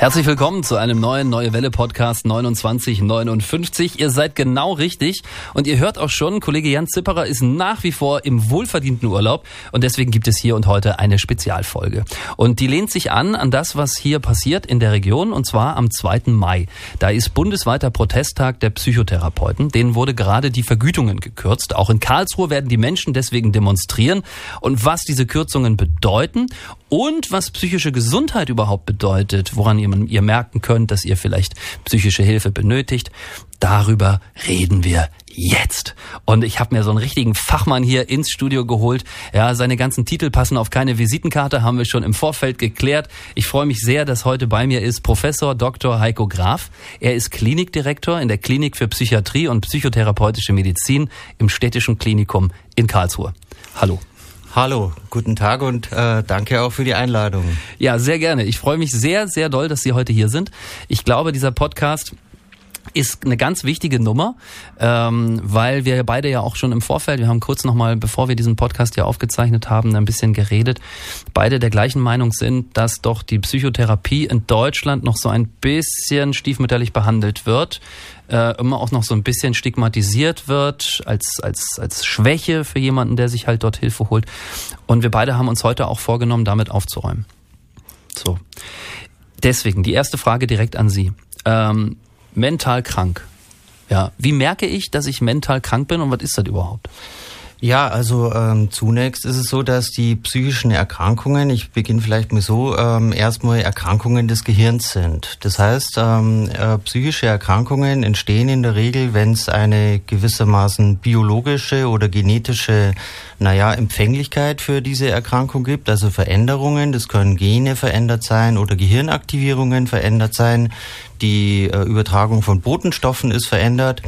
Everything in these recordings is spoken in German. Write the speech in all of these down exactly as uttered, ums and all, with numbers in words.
Herzlich willkommen zu einem neuen Neue Welle Podcast neunundzwanzig neunundfünfzig. Ihr seid genau richtig und ihr hört auch schon, Kollege Jan Zipperer ist nach wie vor im wohlverdienten Urlaub und deswegen gibt es hier und heute eine Spezialfolge. Und die lehnt sich an an das, was hier passiert in der Region, und zwar am zweiten Mai. Da ist bundesweiter Protesttag der Psychotherapeuten. Denen wurde gerade die Vergütungen gekürzt. Auch in Karlsruhe werden die Menschen deswegen demonstrieren. Und was diese Kürzungen bedeuten und was psychische Gesundheit überhaupt bedeutet, woran ihr, ihr merken könnt, dass ihr vielleicht psychische Hilfe benötigt, darüber reden wir jetzt. Und ich habe mir so einen richtigen Fachmann hier ins Studio geholt. Ja, seine ganzen Titel passen auf keine Visitenkarte, haben wir schon im Vorfeld geklärt. Ich freue mich sehr, dass heute bei mir ist Professor Doktor Heiko Graf. Er ist Klinikdirektor in der Klinik für Psychiatrie und psychotherapeutische Medizin im Städtischen Klinikum in Karlsruhe. Hallo. Hallo, guten Tag und äh, danke auch für die Einladung. Ja, sehr gerne. Ich freue mich sehr, sehr doll, dass Sie heute hier sind. Ich glaube, dieser Podcast ist eine ganz wichtige Nummer, ähm, weil wir beide ja auch schon im Vorfeld, wir haben kurz nochmal, bevor wir diesen Podcast hier aufgezeichnet haben, ein bisschen geredet, beide der gleichen Meinung sind, dass doch die Psychotherapie in Deutschland noch so ein bisschen stiefmütterlich behandelt wird, äh, immer auch noch so ein bisschen stigmatisiert wird, als, als, als Schwäche für jemanden, der sich halt dort Hilfe holt. Und wir beide haben uns heute auch vorgenommen, damit aufzuräumen. So. Deswegen die erste Frage direkt an Sie. Ähm, Mental krank. Ja, wie merke ich, dass ich mental krank bin und was ist das überhaupt? Ja, also ähm, zunächst ist es so, dass die psychischen Erkrankungen, ich beginne vielleicht mal so, ähm, erstmal Erkrankungen des Gehirns sind. Das heißt, ähm, äh, psychische Erkrankungen entstehen in der Regel, wenn es eine gewissermaßen biologische oder genetische, naja, Empfänglichkeit für diese Erkrankung gibt, also Veränderungen. Das können Gene verändert sein oder Gehirnaktivierungen verändert sein. Die äh, Übertragung von Botenstoffen ist verändert.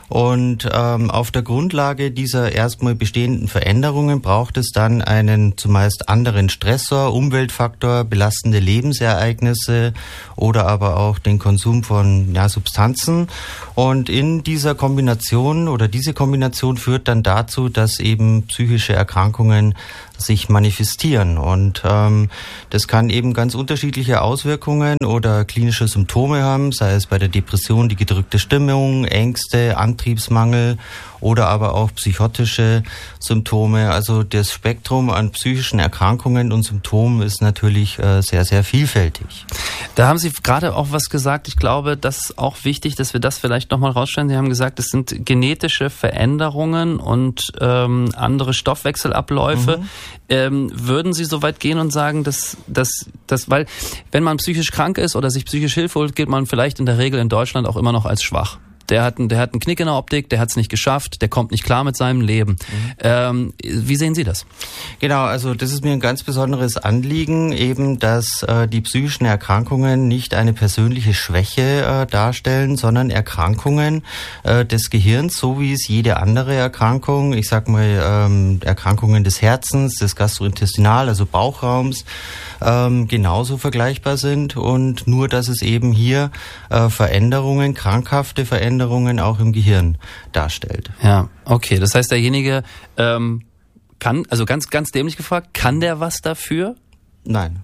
Und ähm, auf der Grundlage dieser erstmal bestehenden Veränderungen braucht es dann einen zumeist anderen Stressor, Umweltfaktor, belastende Lebensereignisse oder aber auch den Konsum von ja, Substanzen. Und in dieser Kombination oder diese Kombination führt dann dazu, dass eben psychische Erkrankungen sich manifestieren. Und ähm, das kann eben ganz unterschiedliche Auswirkungen oder klinische Symptome haben, sei es bei der Depression die gedrückte Stimmung, Ängste, Antriebsmangel oder aber auch psychotische Symptome. Also das Spektrum an psychischen Erkrankungen und Symptomen ist natürlich äh, sehr, sehr vielfältig. Da haben Sie gerade auch was gesagt. Ich glaube, das ist auch wichtig, dass wir das vielleicht nochmal rausstellen. Sie haben gesagt, es sind genetische Veränderungen und ähm, andere Stoffwechselabläufe. Mhm. Ähm, würden Sie so weit gehen und sagen, dass, dass, dass, weil wenn man psychisch krank ist oder sich psychisch Hilfe holt, gilt man vielleicht in der Regel in Deutschland auch immer noch als schwach. Der hat, einen, der hat einen Knick in der Optik, der hat es nicht geschafft, der kommt nicht klar mit seinem Leben. Mhm. Ähm, wie sehen Sie das? Genau, also das ist mir ein ganz besonderes Anliegen, eben, dass äh, die psychischen Erkrankungen nicht eine persönliche Schwäche äh, darstellen, sondern Erkrankungen äh, des Gehirns, so wie es jede andere Erkrankung, ich sag mal ähm, Erkrankungen des Herzens, des Gastrointestinal, also Bauchraums, ähm, genauso vergleichbar sind, und nur, dass es eben hier äh, Veränderungen, krankhafte Veränderungen auch im Gehirn darstellt. Ja, okay. Das heißt, derjenige ähm, kann, also ganz, ganz dämlich gefragt, kann der was dafür? Nein.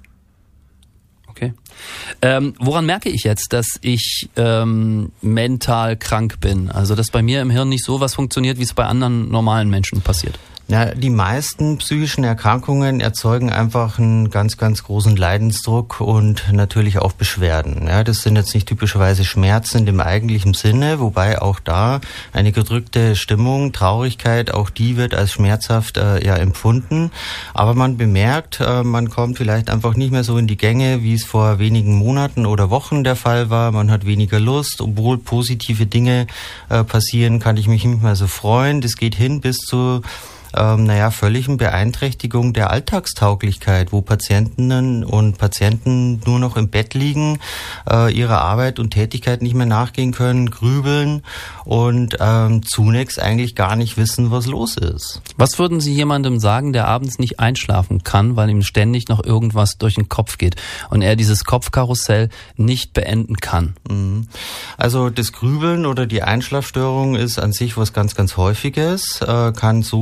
Okay. Ähm, woran merke ich jetzt, dass ich ähm, mental krank bin? Also, dass bei mir im Hirn nicht so was funktioniert, wie es bei anderen normalen Menschen passiert? Ja, die meisten psychischen Erkrankungen erzeugen einfach einen ganz, ganz großen Leidensdruck und natürlich auch Beschwerden. Ja, das sind jetzt nicht typischerweise Schmerzen in dem eigentlichen Sinne, wobei auch da eine gedrückte Stimmung, Traurigkeit, auch die wird als schmerzhaft äh, ja empfunden. Aber man bemerkt, äh, man kommt vielleicht einfach nicht mehr so in die Gänge, wie es vor wenigen Monaten oder Wochen der Fall war. Man hat weniger Lust, obwohl positive Dinge äh, passieren, kann ich mich nicht mehr so freuen. Das geht hin bis zu Ähm, naja, völligen Beeinträchtigung der Alltagstauglichkeit, wo Patientinnen und Patienten nur noch im Bett liegen, äh, ihrer Arbeit und Tätigkeit nicht mehr nachgehen können, grübeln und ähm, zunächst eigentlich gar nicht wissen, was los ist. Was würden Sie jemandem sagen, der abends nicht einschlafen kann, weil ihm ständig noch irgendwas durch den Kopf geht und er dieses Kopfkarussell nicht beenden kann? Also das Grübeln oder die Einschlafstörung ist an sich was ganz, ganz Häufiges, äh, kann so isoliert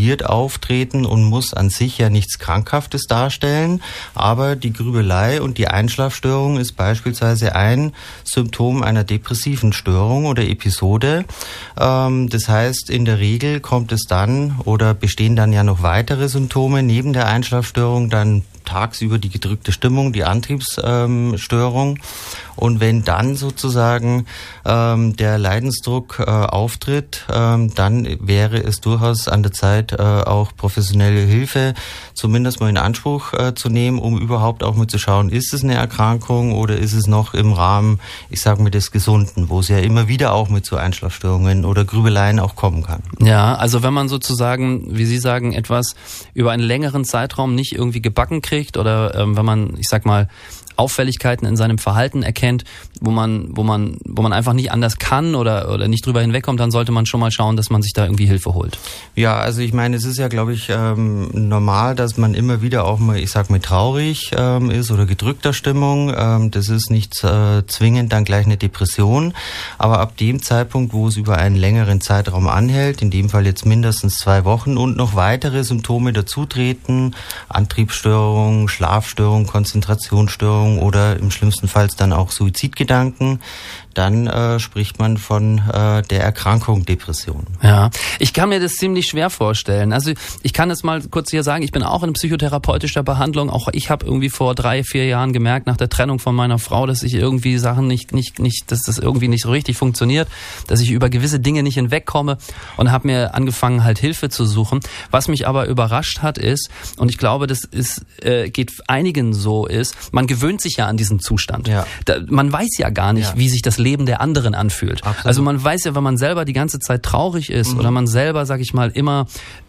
isoliert auftreten und muss an sich ja nichts Krankhaftes darstellen. Aber die Grübelei und die Einschlafstörung ist beispielsweise ein Symptom einer depressiven Störung oder Episode. Ähm, das heißt, in der Regel kommt es dann oder bestehen dann ja noch weitere Symptome neben der Einschlafstörung, dann tagsüber die gedrückte Stimmung, die Antriebsstörung. Und wenn dann sozusagen ähm, der Leidensdruck äh, auftritt, ähm, dann wäre es durchaus an der Zeit, äh, auch professionelle Hilfe zumindest mal in Anspruch äh, zu nehmen, um überhaupt auch mal zu schauen, ist es eine Erkrankung oder ist es noch im Rahmen, ich sage mal, des Gesunden, wo es ja immer wieder auch mit so Einschlafstörungen oder Grübeleien auch kommen kann. Ja, also wenn man sozusagen, wie Sie sagen, etwas über einen längeren Zeitraum nicht irgendwie gebacken kriegt oder ähm, wenn man, ich sag mal, Auffälligkeiten in seinem Verhalten erkennt, wo man, wo man, wo man einfach nicht anders kann oder, oder nicht drüber hinwegkommt, dann sollte man schon mal schauen, dass man sich da irgendwie Hilfe holt. Ja, also ich meine, es ist ja, glaube ich, ähm, normal, dass man immer wieder auch mal, ich sag mal, traurig ähm, ist oder gedrückter Stimmung. Ähm, das ist nicht äh, zwingend dann gleich eine Depression. Aber ab dem Zeitpunkt, wo es über einen längeren Zeitraum anhält, in dem Fall jetzt mindestens zwei Wochen und noch weitere Symptome dazutreten, Antriebsstörung, Schlafstörung, Konzentrationsstörung, oder im schlimmsten Fall dann auch Suizidgedanken, dann äh, spricht man von äh, der Erkrankung Depression. Ja, ich kann mir das ziemlich schwer vorstellen. Also ich kann es mal kurz hier sagen, ich bin auch in psychotherapeutischer Behandlung. Auch ich habe irgendwie vor drei, vier Jahren gemerkt, nach der Trennung von meiner Frau, dass ich irgendwie Sachen nicht, nicht, nicht, dass das irgendwie nicht so richtig funktioniert, dass ich über gewisse Dinge nicht hinwegkomme und habe mir angefangen, halt Hilfe zu suchen. Was mich aber überrascht hat ist, und ich glaube, das ist, äh, geht einigen so ist, man gewöhnt sich ja an diesen Zustand. Ja. Da, man weiß ja gar nicht, ja. wie sich das Leben der anderen anfühlt. Absolut. Also man weiß ja, wenn man selber die ganze Zeit traurig ist mhm. oder man selber, sag ich mal, immer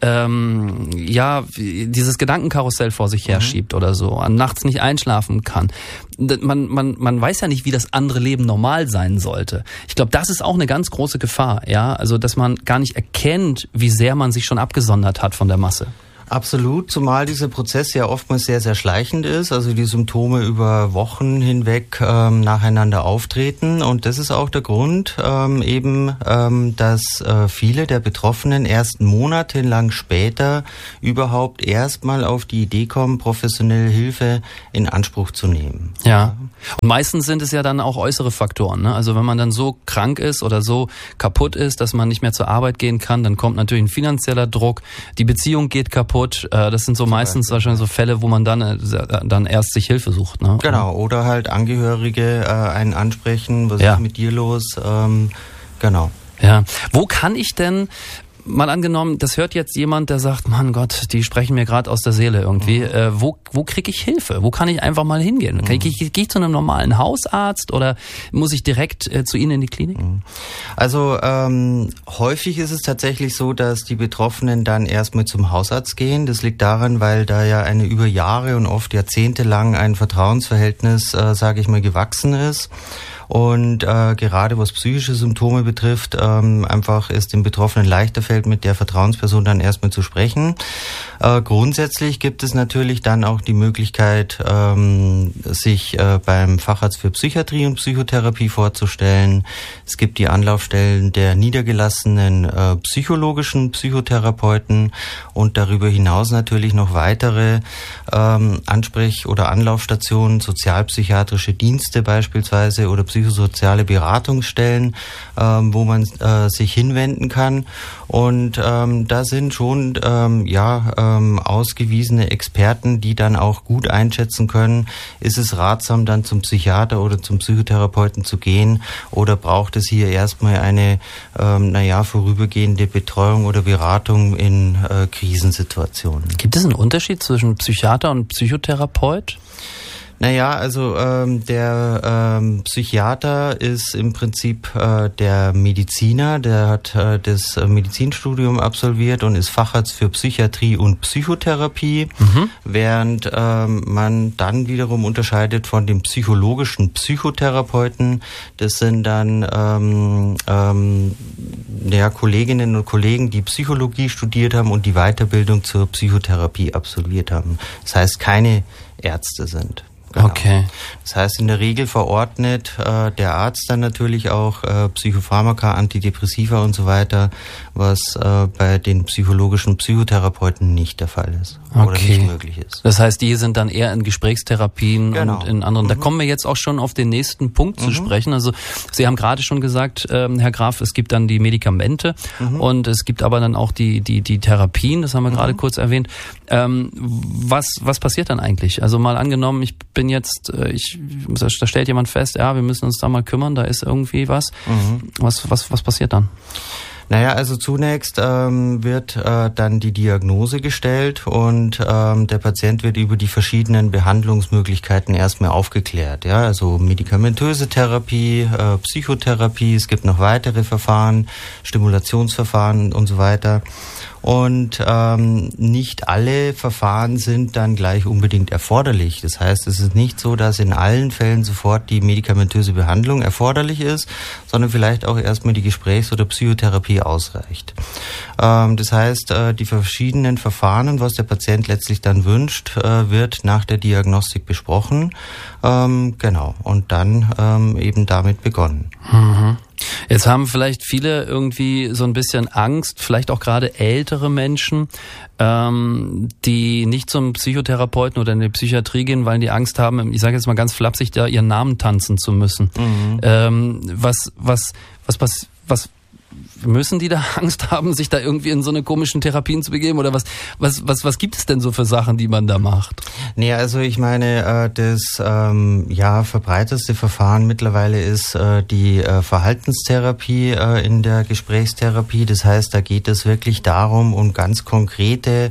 ähm, ja dieses Gedankenkarussell vor sich her schiebt mhm. oder so, nachts nicht einschlafen kann. Man, man, man weiß ja nicht, wie das andere Leben normal sein sollte. Ich glaube, das ist auch eine ganz große Gefahr, ja, also dass man gar nicht erkennt, wie sehr man sich schon abgesondert hat von der Masse. Absolut, zumal dieser Prozess ja oftmals sehr, sehr schleichend ist, also die Symptome über Wochen hinweg ähm, nacheinander auftreten. Und das ist auch der Grund ähm, eben, ähm, dass äh, viele der Betroffenen erst monatelang später überhaupt erstmal auf die Idee kommen, professionelle Hilfe in Anspruch zu nehmen. Ja, und meistens sind es ja dann auch äußere Faktoren, ne? Also wenn man dann so krank ist oder so kaputt ist, dass man nicht mehr zur Arbeit gehen kann, dann kommt natürlich ein finanzieller Druck, die Beziehung geht kaputt. Das sind so meistens wahrscheinlich so Fälle, wo man dann dann erst sich Hilfe sucht. Ne? Genau, oder halt Angehörige äh, einen ansprechen, was ja. ist mit dir los? Ähm, genau. Ja, wo kann ich denn... Mal angenommen, das hört jetzt jemand, der sagt, Mann Gott, die sprechen mir gerade aus der Seele irgendwie. Mhm. Äh, wo wo kriege ich Hilfe? Wo kann ich einfach mal hingehen? Mhm. Gehe ich, geh ich zu einem normalen Hausarzt oder muss ich direkt äh, zu Ihnen in die Klinik? Also ähm, häufig ist es tatsächlich so, dass die Betroffenen dann erstmal zum Hausarzt gehen. Das liegt daran, weil da ja eine über Jahre und oft Jahrzehnte lang ein Vertrauensverhältnis, äh, sage ich mal, gewachsen ist. Und äh, gerade was psychische Symptome betrifft, ähm, einfach es dem Betroffenen leichter fällt, mit der Vertrauensperson dann erstmal zu sprechen. Äh, grundsätzlich gibt es natürlich dann auch die Möglichkeit, ähm, sich äh, beim Facharzt für Psychiatrie und Psychotherapie vorzustellen. Es gibt die Anlaufstellen der niedergelassenen äh, psychologischen Psychotherapeuten und darüber hinaus natürlich noch weitere ähm, Ansprech- oder Anlaufstationen, sozialpsychiatrische Dienste beispielsweise oder psychosoziale Beratungsstellen, ähm, wo man äh, sich hinwenden kann. Und ähm, da sind schon ähm, ja ähm, ausgewiesene Experten, die dann auch gut einschätzen können, ist es ratsam, dann zum Psychiater oder zum Psychotherapeuten zu gehen oder braucht es hier erstmal eine ähm, naja, vorübergehende Betreuung oder Beratung in äh, Krisensituationen. Gibt es einen Unterschied zwischen Psychiater und Psychotherapeut? Naja, also ähm, der ähm, Psychiater ist im Prinzip äh, der Mediziner, der hat äh, das äh, Medizinstudium absolviert und ist Facharzt für Psychiatrie und Psychotherapie, mhm. während ähm, man dann wiederum unterscheidet von dem psychologischen Psychotherapeuten. Das sind dann ähm, ähm, ja, Kolleginnen und Kollegen, die Psychologie studiert haben und die Weiterbildung zur Psychotherapie absolviert haben. Das heißt, keine Ärzte sind. Genau. Okay. Das heißt, in der Regel verordnet äh, der Arzt dann natürlich auch äh, Psychopharmaka, Antidepressiva und so weiter, was äh, bei den psychologischen Psychotherapeuten nicht der Fall ist okay. oder nicht möglich ist. Das heißt, die sind dann eher in Gesprächstherapien genau. und in anderen. Mhm. Da kommen wir jetzt auch schon auf den nächsten Punkt mhm. zu sprechen. Also Sie haben gerade schon gesagt, ähm, Herr Graf, es gibt dann die Medikamente mhm. und es gibt aber dann auch die die die Therapien. Das haben wir mhm. gerade kurz erwähnt. Ähm, was was passiert dann eigentlich? Also mal angenommen, ich bin jetzt, äh, ich da stellt jemand fest, ja, wir müssen uns da mal kümmern, da ist irgendwie was. Mhm. Was was was passiert dann? Naja, also zunächst ähm, wird äh, dann die Diagnose gestellt und ähm, der Patient wird über die verschiedenen Behandlungsmöglichkeiten erstmal aufgeklärt. Ja, also medikamentöse Therapie, äh, Psychotherapie, es gibt noch weitere Verfahren, Stimulationsverfahren und so weiter. Und ähm, nicht alle Verfahren sind dann gleich unbedingt erforderlich. Das heißt, es ist nicht so, dass in allen Fällen sofort die medikamentöse Behandlung erforderlich ist, sondern vielleicht auch erstmal die Gesprächs- oder Psychotherapie ausreicht. Ähm, das heißt, äh, die verschiedenen Verfahren und was der Patient letztlich dann wünscht, äh, wird nach der Diagnostik besprochen. Ähm, genau. Und dann ähm, eben damit begonnen. Mhm. Jetzt haben vielleicht viele irgendwie so ein bisschen Angst, vielleicht auch gerade ältere Menschen, ähm, die nicht zum Psychotherapeuten oder in die Psychiatrie gehen, weil die Angst haben, ich sage jetzt mal ganz flapsig, da ihren Namen tanzen zu müssen. Mhm. Ähm, was, was, was, was, was müssen die da Angst haben, sich da irgendwie in so eine komischen Therapien zu begeben? Oder was, was, was, was gibt es denn so für Sachen, die man da macht? Nee, also ich meine, äh, das ähm, ja verbreitetste Verfahren mittlerweile ist äh, die äh, Verhaltenstherapie äh, in der Gesprächstherapie. Das heißt, da geht es wirklich darum, um ganz konkrete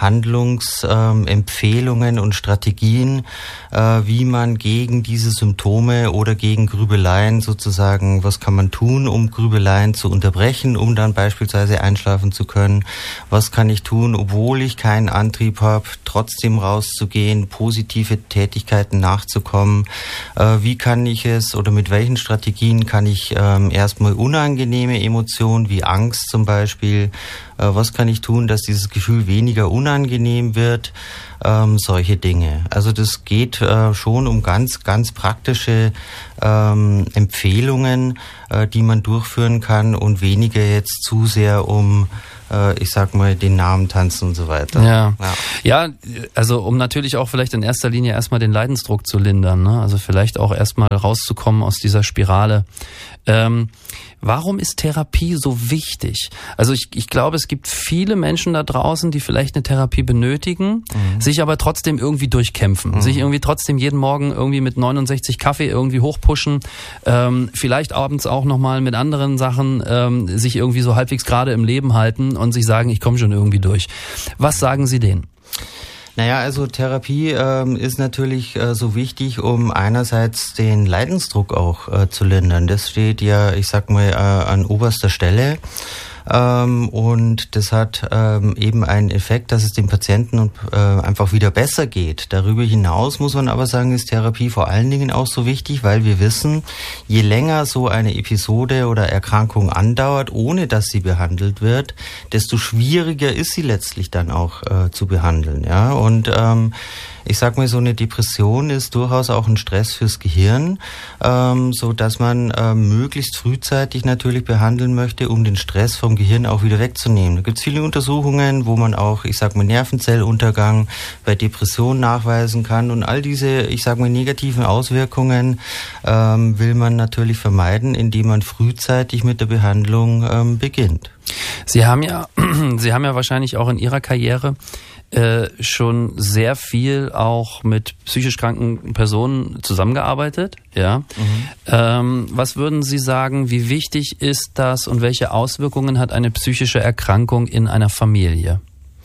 Handlungsempfehlungen ähm, und Strategien, äh, wie man gegen diese Symptome oder gegen Grübeleien sozusagen, was kann man tun, um Grübeleien zu unterbrechen, um dann beispielsweise einschlafen zu können. Was kann ich tun, obwohl ich keinen Antrieb habe, trotzdem rauszugehen, positive Tätigkeiten nachzukommen? Äh, wie kann ich es oder mit welchen Strategien kann ich ähm, erstmal unangenehme Emotionen wie Angst zum Beispiel, äh, was kann ich tun, dass dieses Gefühl weniger unangenehm wird? Ähm, solche Dinge. Also das geht äh, schon um ganz, ganz praktische ähm, Empfehlungen, äh, die man durchführen kann und weniger jetzt zu sehr um äh, ich sag mal, den Namen tanzen und so weiter. Ja. ja, ja, also um natürlich auch vielleicht in erster Linie erstmal den Leidensdruck zu lindern, ne? Also vielleicht auch erstmal rauszukommen aus dieser Spirale. Ähm, warum ist Therapie so wichtig? Also ich, ich glaube, es gibt viele Menschen da draußen, die vielleicht eine Therapie benötigen, mhm. sich aber trotzdem irgendwie durchkämpfen, mhm. sich irgendwie trotzdem jeden Morgen irgendwie mit neunundsechzig Kaffee irgendwie hochpushen, ähm, vielleicht abends auch nochmal mit anderen Sachen ähm, sich irgendwie so halbwegs gerade im Leben halten und sich sagen, ich komme schon irgendwie durch. Was sagen Sie denen? Naja, also Therapie ähm, ist natürlich äh, so wichtig, um einerseits den Leidensdruck auch äh, zu lindern. Das steht ja, ich sag mal, äh, an oberster Stelle. Ähm, und das hat ähm, eben einen Effekt, dass es dem Patienten äh, einfach wieder besser geht. Darüber hinaus muss man aber sagen, ist Therapie vor allen Dingen auch so wichtig, weil wir wissen, je länger so eine Episode oder Erkrankung andauert, ohne dass sie behandelt wird, desto schwieriger ist sie letztlich dann auch äh, zu behandeln. Ja, und ähm, ich sag mal, so eine Depression ist durchaus auch ein Stress fürs Gehirn, ähm, so dass man äh, möglichst frühzeitig natürlich behandeln möchte, um den Stress vom Gehirn auch wieder wegzunehmen. Da gibt es viele Untersuchungen, wo man auch, ich sag mal, Nervenzelluntergang bei Depressionen nachweisen kann, und all diese, ich sag mal, negativen Auswirkungen ähm, will man natürlich vermeiden, indem man frühzeitig mit der Behandlung ähm, beginnt. Sie haben ja, Sie haben ja wahrscheinlich auch in Ihrer Karriere Äh, schon sehr viel auch mit psychisch kranken Personen zusammengearbeitet, ja. Mhm. Ähm, was würden Sie sagen, wie wichtig ist das und welche Auswirkungen hat eine psychische Erkrankung in einer Familie?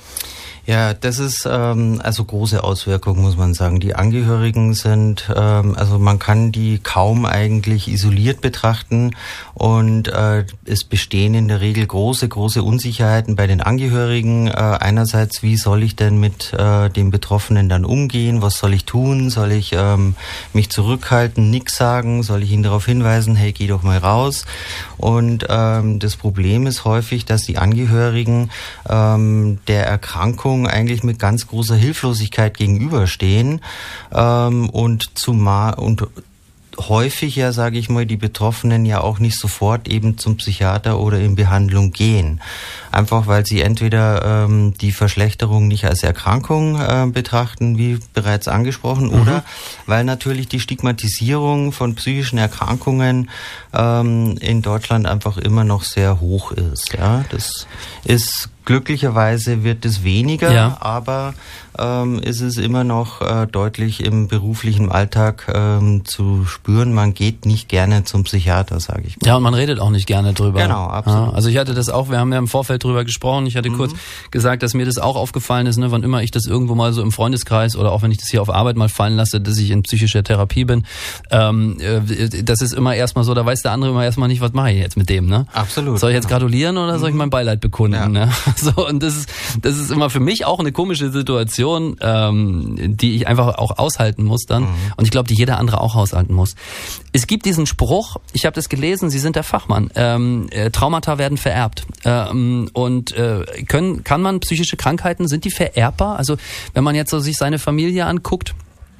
Ja, das ist ähm, also große Auswirkungen, muss man sagen. Die Angehörigen sind, ähm, also man kann die kaum eigentlich isoliert betrachten, und äh, es bestehen in der Regel große, große Unsicherheiten bei den Angehörigen. Äh, einerseits, wie soll ich denn mit äh, dem Betroffenen dann umgehen? Was soll ich tun? Soll ich ähm, mich zurückhalten, nichts sagen? Soll ich ihn darauf hinweisen, hey, geh doch mal raus? Und ähm, das Problem ist häufig, dass die Angehörigen ähm, der Erkrankung Erkrankung eigentlich mit ganz großer Hilflosigkeit gegenüberstehen ähm, und zumal und häufig ja, sage ich mal, die Betroffenen ja auch nicht sofort eben zum Psychiater oder in Behandlung gehen. Einfach weil sie entweder ähm, die Verschlechterung nicht als Erkrankung äh, betrachten, wie bereits angesprochen, mhm. oder weil natürlich die Stigmatisierung von psychischen Erkrankungen ähm, in Deutschland einfach immer noch sehr hoch ist. Ja, das ist glücklicherweise wird es weniger, ja. aber ähm, ist es immer noch äh, deutlich im beruflichen Alltag ähm, zu spüren. Man geht nicht gerne zum Psychiater, sage ich mal. Ja, und man redet auch nicht gerne drüber. Genau, absolut. Ja, also ich hatte das auch, wir haben ja im Vorfeld drüber gesprochen. Ich hatte mhm. kurz gesagt, dass mir das auch aufgefallen ist, ne, wann immer ich das irgendwo mal so im Freundeskreis oder auch wenn ich das hier auf Arbeit mal fallen lasse, dass ich in psychischer Therapie bin. Ähm, äh, das ist immer erstmal so, da weiß der andere immer erstmal nicht, was mache ich jetzt mit dem, ne? Absolut. Soll ich jetzt gratulieren oder soll ich mein Beileid bekunden, ja. ne? So, und das ist, das ist immer für mich auch eine komische Situation, ähm, die ich einfach auch aushalten muss dann. Mhm. Und ich glaube, die jeder andere auch aushalten muss. Es gibt diesen Spruch, ich habe das gelesen, Sie sind der Fachmann, ähm, äh, Traumata werden vererbt. Ähm, und äh, können, kann man psychische Krankheiten, sind die vererbbar? Also wenn man jetzt so sich seine Familie anguckt,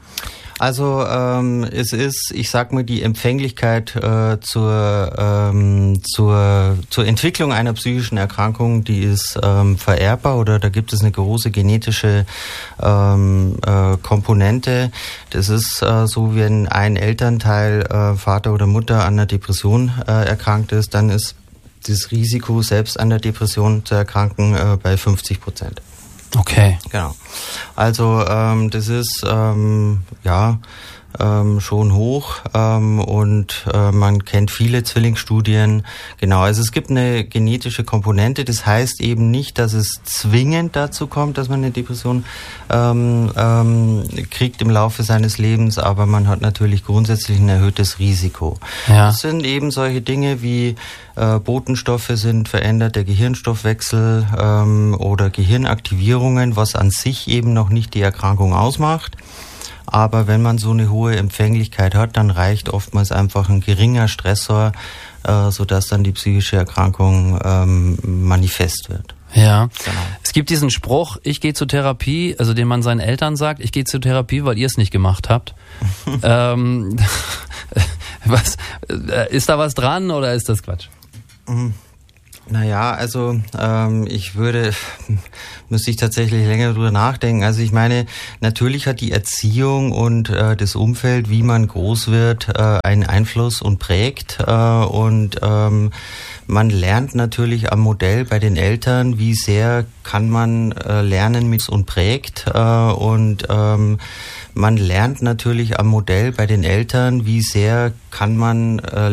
Also ähm, es ist, ich sag mal, die Empfänglichkeit äh, zur, ähm, zur, zur Entwicklung einer psychischen Erkrankung, die ist ähm, vererbbar oder da gibt es eine große genetische ähm, äh, Komponente. Das ist äh, so, wenn ein Elternteil, äh, Vater oder Mutter, an einer Depression äh, erkrankt ist, dann ist das Risiko, selbst an der Depression zu erkranken, äh, bei fünfzig Prozent. Okay. Genau. Also ähm, das ist ähm, ja ähm, schon hoch ähm, und äh, man kennt viele Zwillingsstudien. Genau, also es gibt eine genetische Komponente. Das heißt eben nicht, dass es zwingend dazu kommt, dass man eine Depression ähm, ähm, kriegt im Laufe seines Lebens, aber man hat natürlich grundsätzlich ein erhöhtes Risiko. Ja. Das sind eben solche Dinge wie äh, Botenstoffe sind verändert, der Gehirnstoffwechsel ähm, oder Gehirnaktivierungen, was an sich eben noch nicht die Erkrankung ausmacht. Aber wenn man so eine hohe Empfänglichkeit hat, dann reicht oftmals einfach ein geringer Stressor, äh, sodass dann die psychische Erkrankung ähm, manifest wird. Ja, genau. Es gibt diesen Spruch, ich gehe zur Therapie, also den man seinen Eltern sagt, ich gehe zur Therapie, weil ihr es nicht gemacht habt. ähm, was, ist da was dran oder ist das Quatsch? Naja, also ähm, ich würde, müsste ich tatsächlich länger drüber nachdenken. Also ich meine, natürlich hat die Erziehung und äh, das Umfeld, wie man groß wird, äh, einen Einfluss und prägt. Äh, und ähm, man lernt natürlich am Modell bei den Eltern, wie sehr kann man äh, lernen mit und prägt. Äh, und ähm, man lernt natürlich am Modell bei den Eltern, wie sehr kann man äh,